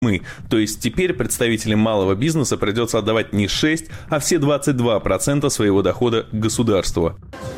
То есть теперь представителям малого бизнеса придется отдавать не 6, а все 22% своего дохода государству.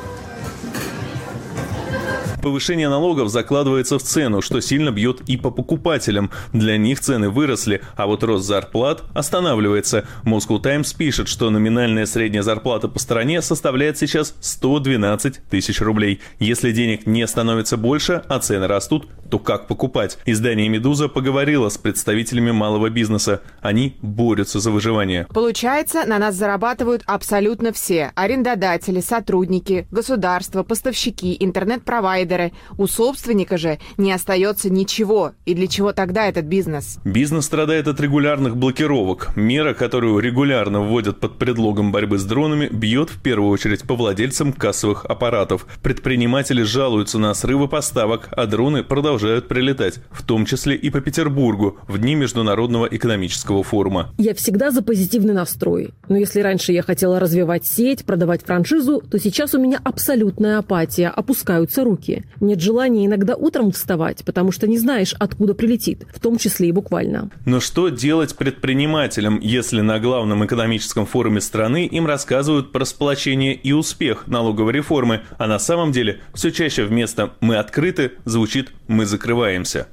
Повышение налогов закладывается в цену, что сильно бьет и по покупателям. Для них цены выросли, а вот рост зарплат останавливается. Moscow Times пишет, что номинальная средняя зарплата по стране составляет сейчас 112 тысяч рублей. Если денег не становится больше, а цены растут, то как покупать? Издание «Медуза» поговорило с представителями малого бизнеса. Они борются за выживание. Получается, на нас зарабатывают абсолютно все. Арендодатели, сотрудники, государство, поставщики, интернет-провайдеры. У собственника же не остается ничего. И для чего тогда этот бизнес? Бизнес страдает от регулярных блокировок. Мера, которую регулярно вводят под предлогом борьбы с дронами, бьет в первую очередь по владельцам кассовых аппаратов. Предприниматели жалуются на срывы поставок, а дроны продолжают прилетать, в том числе и по Петербургу, в дни Международного экономического форума. Я всегда за позитивный настрой. Но если раньше я хотела развивать сеть, продавать франшизу, то сейчас у меня абсолютная апатия, опускаются руки. Нет желания иногда утром вставать, потому что не знаешь, откуда прилетит, в том числе и буквально. Но что делать предпринимателям, если на главном экономическом форуме страны им рассказывают про сплочение и успех налоговой реформы, а на самом деле все чаще вместо «мы открыты» звучит «мы закрываемся».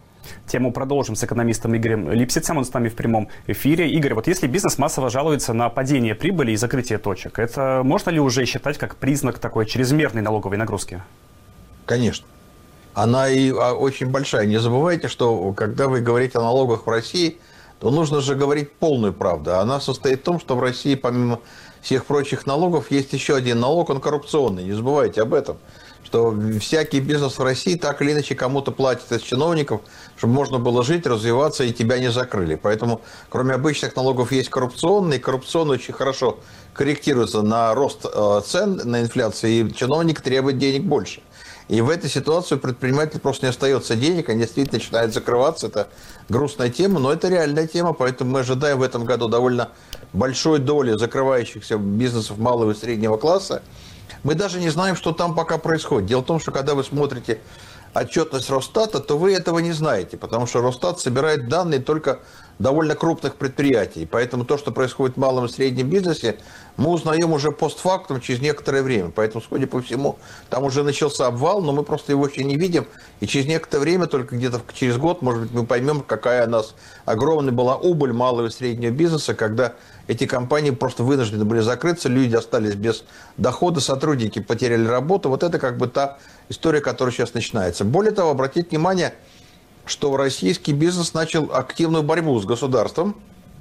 Тему продолжим с экономистом Игорем Липсицем, он с нами в прямом эфире. Игорь, вот если бизнес массово жалуется на падение прибыли и закрытие точек, это можно ли уже считать как признак такой чрезмерной налоговой нагрузки? Конечно. Она и очень большая. Не забывайте, что когда вы говорите о налогах в России, то нужно же говорить полную правду. Она состоит в том, что в России, помимо всех прочих налогов, есть еще один налог, он коррупционный. Не забывайте об этом. Что всякий бизнес в России так или иначе кому-то платит из чиновников, чтобы можно было жить, развиваться и тебя не закрыли. Поэтому, кроме обычных налогов, есть коррупционные. Коррупционные очень хорошо корректируются на рост цен, на инфляцию, и чиновник требует денег больше. И в этой ситуации у предпринимателя просто не остается денег, они действительно начинают закрываться. Это грустная тема, но это реальная тема, поэтому мы ожидаем в этом году довольно большой доли закрывающихся бизнесов малого и среднего класса. Мы даже не знаем, что там пока происходит. Дело в том, что когда вы смотрите отчетность Росстата, то вы этого не знаете, потому что Росстат собирает данные только довольно крупных предприятий. Поэтому то, что происходит в малом и среднем бизнесе, мы узнаем уже постфактум через некоторое время. Поэтому, судя по всему, там уже начался обвал, но мы просто его еще не видим. И через некоторое время, только где-то через год, может быть, мы поймем, какая у нас огромная была убыль малого и среднего бизнеса, когда эти компании просто вынуждены были закрыться, люди остались без дохода, сотрудники потеряли работу. Вот это как бы та история, которая сейчас начинается. Более того, обратите внимание, что российский бизнес начал активную борьбу с государством.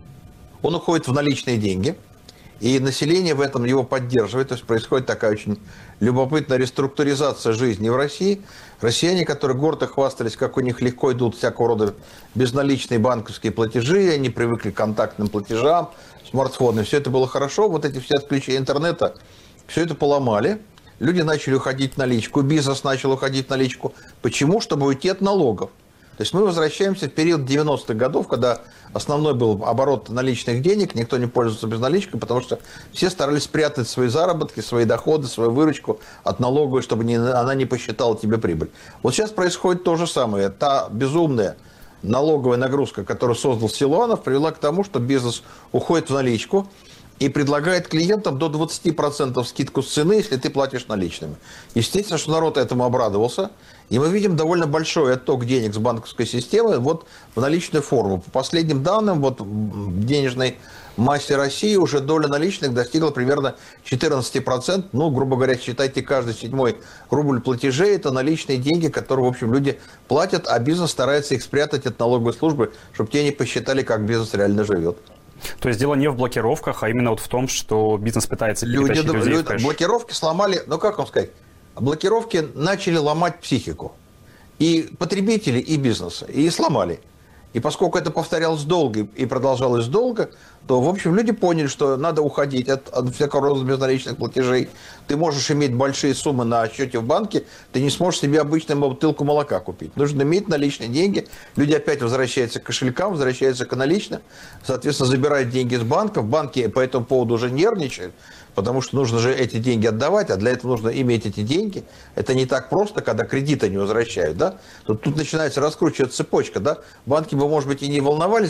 Он уходит в наличные деньги, и население в этом его поддерживает. То есть происходит такая очень любопытная реструктуризация жизни в России. Россияне, которые гордо хвастались, как у них легко идут всякого рода безналичные банковские платежи, они привыкли к контактным платежам, смартфоны, все это было хорошо. Вот эти все отключения интернета, все это поломали. Люди начали уходить в наличку, бизнес начал уходить в наличку. Почему? Чтобы уйти от налогов. То есть мы возвращаемся в период 90-х годов, когда основной был оборот наличных денег, никто не пользовался безналичкой, потому что все старались спрятать свои заработки, свои доходы, свою выручку от налоговой, чтобы она не посчитала тебе прибыль. Вот сейчас происходит то же самое. Та безумная налоговая нагрузка, которую создал Силуанов, привела к тому, что бизнес уходит в наличку и предлагает клиентам до 20% скидку с цены, если ты платишь наличными. Естественно, что народ этому обрадовался. И мы видим довольно большой отток денег с банковской системы вот в наличную форму. По последним данным, вот в денежной массе России уже доля наличных достигла примерно 14%. Ну, грубо говоря, считайте, каждый 7-й рубль платежей – это наличные деньги, которые, в общем, люди платят, а бизнес старается их спрятать от налоговой службы, чтобы те не посчитали, как бизнес реально живет. То есть дело не в блокировках, а именно вот в том, что бизнес пытается перетащить людей в кэш. Блокировки сломали, ну как вам сказать, блокировки начали ломать психику. И потребителей, и бизнеса. И сломали. И поскольку это повторялось долго и продолжалось долго, то, в общем, люди поняли, что надо уходить от всякого рода безналичных платежей. Ты можешь иметь большие суммы на счете в банке, ты не сможешь себе обычную бутылку молока купить. Нужно иметь наличные деньги. Люди опять возвращаются к кошелькам, возвращаются к наличным. Соответственно, забирают деньги с банков. Банки по этому поводу уже нервничают, потому что нужно же эти деньги отдавать, а для этого нужно иметь эти деньги. Это не так просто, когда кредиты не возвращают, да? Тут начинается раскручивать цепочка, да? Банки бы, может быть, и не волновались